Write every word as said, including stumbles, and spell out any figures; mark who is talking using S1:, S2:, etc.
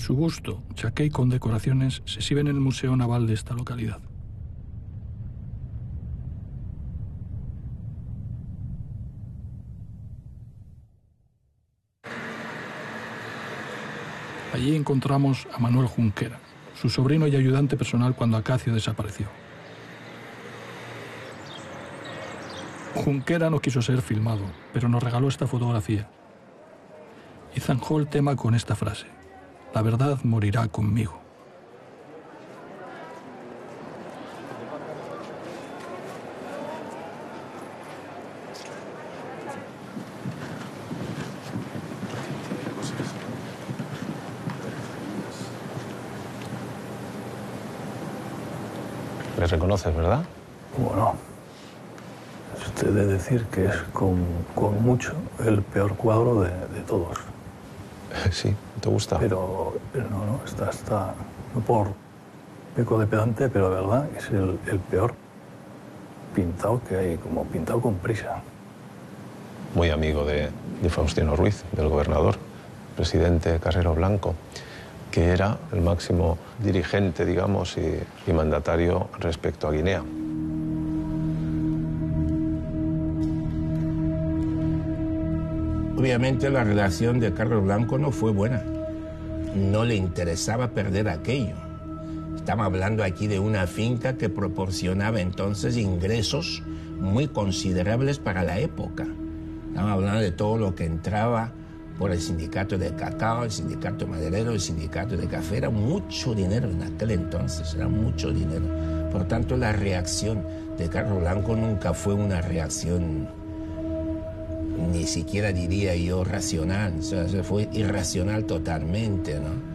S1: Su busto, chaqué con decoraciones, se exhibe en el Museo Naval de esta localidad. Allí encontramos a Manuel Junquera, su sobrino y ayudante personal cuando Acacio desapareció. Junquera no quiso ser filmado, pero nos regaló esta fotografía. Y zanjó el tema con esta frase: la verdad morirá conmigo.
S2: Le reconoces, ¿verdad?
S3: Bueno, usted debe decir que es con, con mucho el peor cuadro de, de todos.
S2: Sí, ¿te gusta?
S3: Pero, pero no, no, está, está, no por peco de pedante, pero de verdad es el, el peor pintado que hay, como pintado con prisa.
S2: Muy amigo de, de Faustino Ruiz, del gobernador, presidente Carrero Blanco, que era el máximo dirigente, digamos, y, y mandatario respecto a Guinea.
S4: Obviamente la relación de Carlos Blanco no fue buena. No le interesaba perder aquello. Estamos hablando aquí de una finca que proporcionaba entonces ingresos muy considerables para la época. Estamos hablando de todo lo que entraba por el sindicato de cacao, el sindicato maderero, el sindicato de café. Era mucho dinero en aquel entonces, era mucho dinero. Por tanto, la reacción de Carlos Blanco nunca fue una reacción, ni siquiera diría yo racional, o sea, fue irracional totalmente, ¿no?